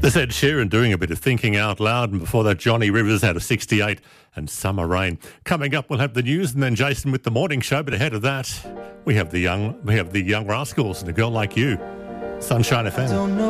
This Ed Sheeran doing a bit of thinking out loud, and before that Johnny Rivers had a 68 and Summer Rain. Coming up, we'll have the news and then Jason with the morning show. But ahead of that, we have the Young Rascals and A Girl Like You. Sunshine FM.